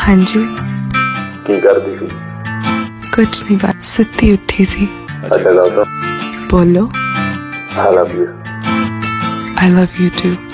हाँ जी। की करती थी? कुछ नहीं, बस सुती उठी थी। अच्छा गाओ तो। बोलो। I love you. I love you too.